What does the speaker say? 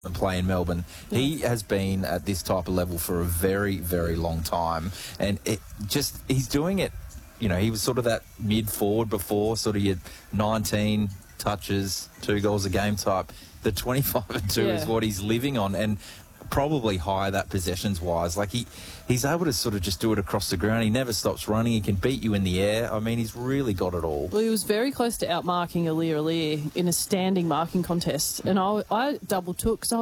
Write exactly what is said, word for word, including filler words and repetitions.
and play in Melbourne. Yeah. He has been at this type of level for a very, very long time, and it just he's doing it. You know, he was sort of that mid-forward before, sort of your nineteen touches, two goals a game type. The twenty-five and two yeah. is what he's living on, and probably higher that possessions-wise. Like, he, he's able to sort of just do it across the ground. He never stops running. He can beat you in the air. I mean, he's really got it all. Well, he was very close to outmarking Aliir Aliir in a standing marking contest, and I, I double took, because